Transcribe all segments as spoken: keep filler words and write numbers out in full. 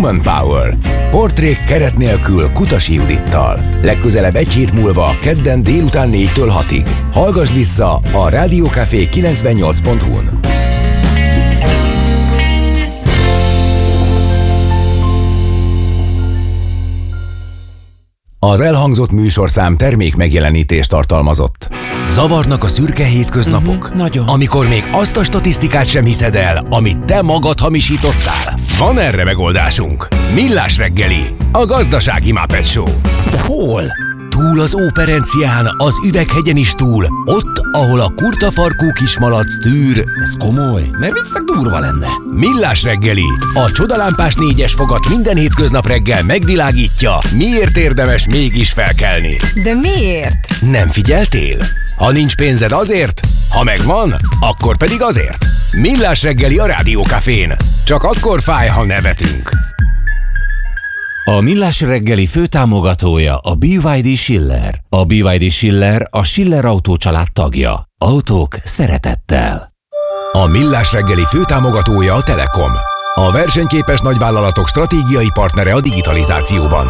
Woman Power. Portrék keret nélkül Kutasi Judittal. Legközelebb egy hét múlva, kedden délután négytől hatig. Hallgass vissza a Rádió Café kilencvennyolc pont hu-n. Az elhangzott műsorszám termék megjelenítést tartalmazott. Zavarnak a szürke hétköznapok? Uh-huh, nagyon. Amikor még azt a statisztikát sem hiszed el, amit te magad hamisítottál? Van erre megoldásunk. Millás reggeli, a gazdasági Muppet Show. De hol? Túl az Óperencián, az Üveghegyen is túl, ott, ahol a kurtafarkú kismalac tűr. Ez komoly, mert viccnek durva lenne. Millás reggeli, a csodalámpás négyes fogat minden hétköznap reggel megvilágítja, miért érdemes mégis felkelni. De miért? Nem figyeltél? Ha nincs pénzed azért, ha megvan, akkor pedig azért. Millás reggeli a Rádió Cafén. Csak akkor fáj, ha nevetünk. A Millás reggeli főtámogatója a bé vé dé Schiller. A bé vé dé Schiller a Schiller Autó család tagja. Autók szeretettel. A Millás reggeli főtámogatója a Telekom. A versenyképes nagyvállalatok stratégiai partnere a digitalizációban.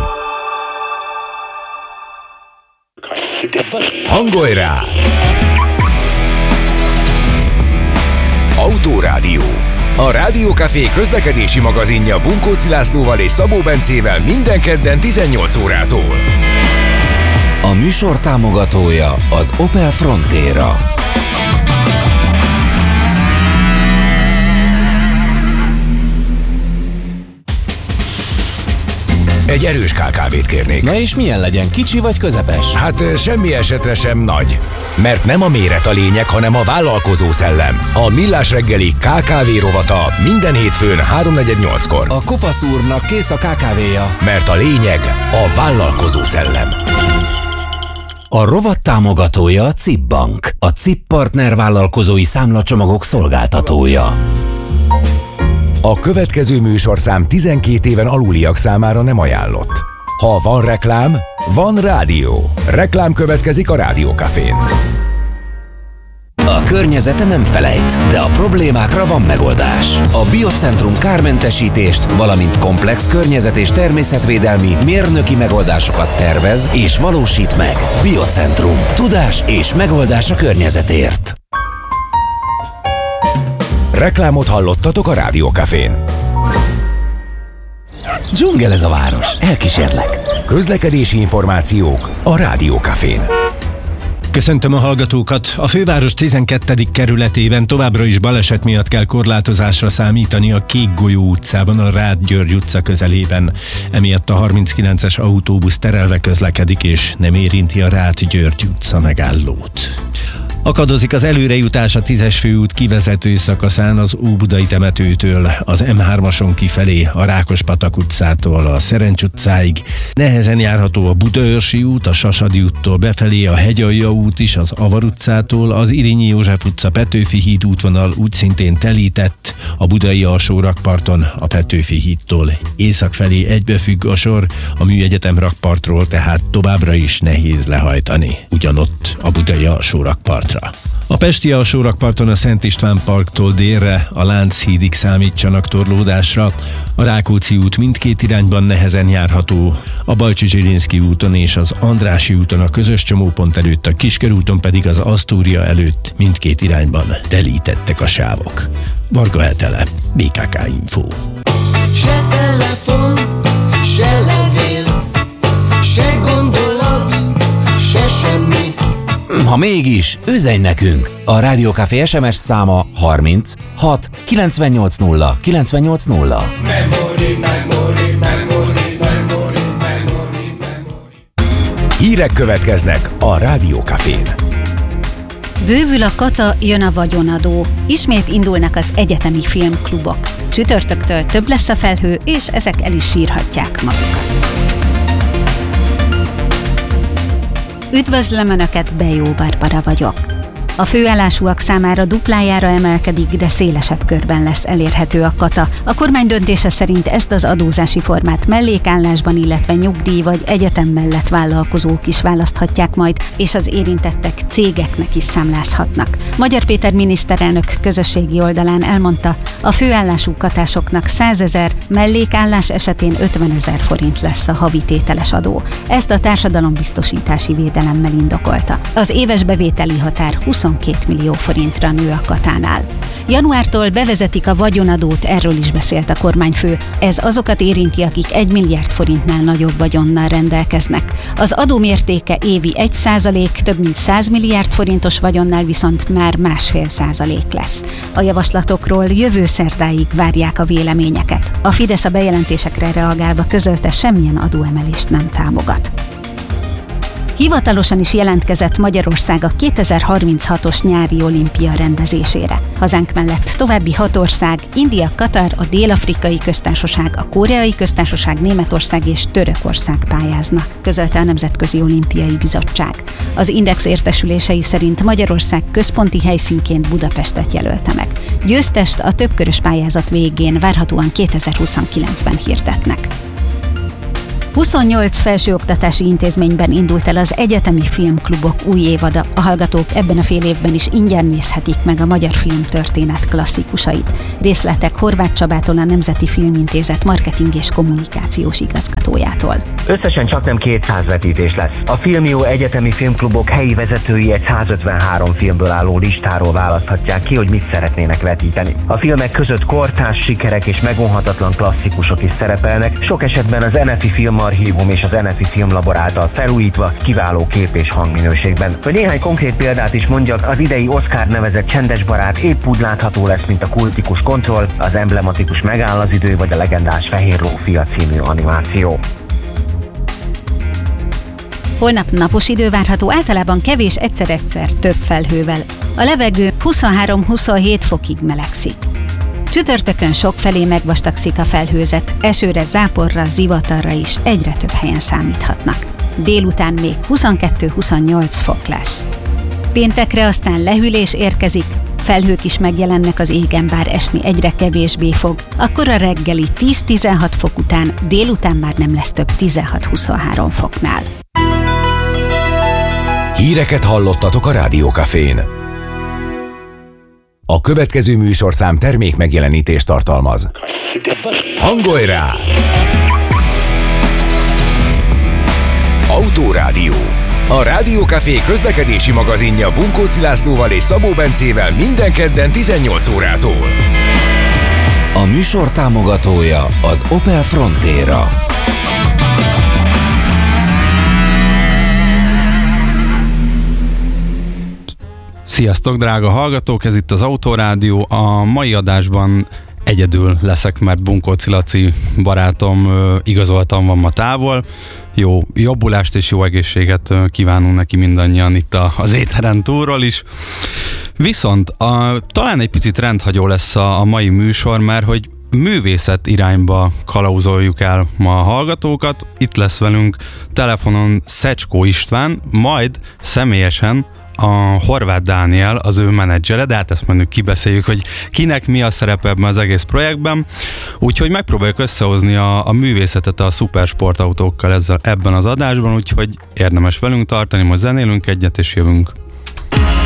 Hangolj rá! Autórádió. A Rádió Café közlekedési magazinja Bunkóczi Lászlóval és Szabó Bencével minden kedden tizennyolc órától. A műsor támogatója az Opel Frontera. Egy erős ká ká vét kérnék. Na és milyen legyen, kicsi vagy közepes? Hát semmi esetre sem nagy. Mert nem a méret a lényeg, hanem a vállalkozó szellem. A Millás reggeli ká ká vé rovata minden hétfőn háromnegyed nyolckor. A kopasz úrnak kész a ká ká véja. Mert a lényeg a vállalkozó szellem. A rovat támogatója a cé i pé Bank, a cé i pé Partner vállalkozói számlacsomagok szolgáltatója. A következő műsorszám tizenkét éven aluliak számára nem ajánlott. Ha van reklám, van rádió. Reklám következik a Rádió Cafén. A környezete nem felejt, de a problémákra van megoldás. A Biocentrum kármentesítést, valamint komplex környezet- és természetvédelmi mérnöki megoldásokat tervez és valósít meg. Biocentrum. Tudás és megoldás a környezetért. Reklámot hallottatok a Rádió Cafén. Dzsungel ez a város, elkísérlek. Közlekedési információk a Rádió Cafén. Köszöntöm a hallgatókat! A főváros tizenkettedik kerületében továbbra is baleset miatt kell korlátozásra számítani a Kékgolyó utcában, a Rád György utca közelében. Emiatt a harminckilences autóbusz terelve közlekedik és nem érinti a Rád György utca megállót. Akadozik az előrejutás a tízes főút kivezető szakaszán az Óbudai temetőtől, az em hármason kifelé, a Rákospatak utcától a Szerencs utcáig. Nehezen járható a Budaörsi út, a Sasadi úttól befelé, a Hegyalja út is, az Avar utcától, az Irényi József utca Petőfi híd útvonal úgy szintén telített, a Budai alsó rakparton a Petőfi hídtól észak felé egybefügg a sor, a Műegyetem rakpartról tehát továbbra is nehéz lehajtani, ugyanott a Budai alsó rakpartra. A pesti alsórakparton a Szent István parktól délre, a Lánchídig számítsanak torlódásra, a Rákóczi út mindkét irányban nehezen járható, a Balcsi-Zsilinszky úton és az Andrássy úton a közös csomópont előtt, a Kiskörúton pedig az Asztória előtt mindkét irányban telítettek a sávok. Varga Hetele, bé ká ká Info. Se telefon, se levél, se gondolat, se semmi. Ha mégis, üzenj nekünk! A Rádió Café es em es száma harminc hat kilencvennyolc nulla kilencvennyolc nulla. Memory, memory, memory, memory, memory, memory. Hírek következnek a Rádió Cafén. Bővül a kata, jön a vagyonadó. Ismét indulnak az egyetemi filmklubok. Csütörtöktől több lesz a felhő, és ezek el is sírhatják magukat. Üdvözlöm Önöket, Bejó Barbara vagyok. A főállásúak számára duplájára emelkedik, de szélesebb körben lesz elérhető a kata. A kormány döntése szerint ezt az adózási formát mellékállásban, illetve nyugdíj vagy egyetem mellett vállalkozók is választhatják majd, és az érintettek cégeknek is számlázhatnak. Magyar Péter miniszterelnök közösségi oldalán elmondta, a főállású katásoknak százezer, mellékállás esetén ötvenezer forint lesz a havi tételes adó. Ezt a társadalombiztosítási védelemmel indokolta. Az éves bevételi határ huszonkét millió forintra nő a katánál. Januártól bevezetik a vagyonadót, erről is beszélt a kormányfő. Ez azokat érinti, akik egy milliárd forintnál nagyobb vagyonnal rendelkeznek. Az adó mértéke évi egy százalék, több mint száz milliárd forintos vagyonnál viszont már másfél százalék lesz. A javaslatokról jövő szerdáig várják a véleményeket. A Fidesz a bejelentésekre reagálva közölte, semmilyen adóemelést nem támogat. Hivatalosan is jelentkezett Magyarország a kétezer-harminchatos nyári olimpia rendezésére. Hazánk mellett további hat ország, India, Katar, a Dél-Afrikai Köztársaság, a Koreai Köztársaság, Németország és Törökország pályázna, közölte a Nemzetközi Olimpiai Bizottság. Az Index értesülései szerint Magyarország központi helyszínként Budapestet jelölte meg. Győztest a többkörös pályázat végén várhatóan kétezer-huszonkilencben hirdetnek. huszonnyolc felsőoktatási intézményben indult el az egyetemi filmklubok új évada. A hallgatók ebben a fél évben is ingyen nézhetik meg a magyar filmtörténet klasszikusait. Részletek Horváth Csabától, a Nemzeti Filmintézet marketing és kommunikációs igazgatójától. Összesen csaknem kétszáz vetítés lesz. A Filmjó egyetemi filmklubok helyi vezetői egy százötvenhárom filmből álló listáról választhatják ki, hogy mit szeretnének vetíteni. A filmek között kortárs sikerek és megvonhatatlan klasszikusok is szerepelnek, sok esetben az en ef i Film Archívum és az en ef i Filmlabor által felújítva, kiváló kép- és hangminőségben. Hogy néhány konkrét példát is mondjak, az idei Oscar nevezett Csendes barát épp úgy látható lesz, mint a kultikus Kontroll, az emblematikus Megáll az idő vagy a legendás Fehér lófia című animáció. Holnap napos idő várható, általában kevés, egyszer-egyszer több felhővel. A levegő huszonhárom-huszonhét fokig melegszik. Csütörtökön sokfelé megvastagszik a felhőzet, esőre, záporra, zivatarra is egyre több helyen számíthatnak. Délután még huszonkettő-huszonnyolc fok lesz. Péntekre aztán lehűlés érkezik, felhők is megjelennek az égen, bár esni egyre kevésbé fog, akkor a reggeli tíz-tizenhat fok után délután már nem lesz több tizenhat-huszonhárom foknál. Híreket hallottatok a Rádiókafén. A következő műsorszám termék megjelenítést tartalmaz. Hangolj rá! Autórádió. A Rádiókafé közlekedési magazinja Bunkóci Lászlóval és Szabó Bencével minden kedden tizennyolc órától. A műsor támogatója az Opel Frontera. Sziasztok, drága hallgatók! Ez itt az Autórádió. A mai adásban egyedül leszek, mert Bunkóci Laci barátom igazoltan van ma távol. Jó jobbulást és jó egészséget kívánunk neki mindannyian itt a, az éteren túlról is. Viszont a, talán egy picit rendhagyó lesz a, a mai műsor, mert hogy művészet irányba kalauzoljuk el ma a hallgatókat. Itt lesz velünk telefonon Szecskó István, majd személyesen a Horváth Dániel, az ő menedzsere, de hát ezt mondjuk kibeszéljük, hogy kinek mi a szerepe ebben az egész projektben. Úgyhogy megpróbáljuk összehozni a, a művészetet a szupersportautókkal ezzel, ebben az adásban, úgyhogy érdemes velünk tartani, most zenélünk egyet és jövünk.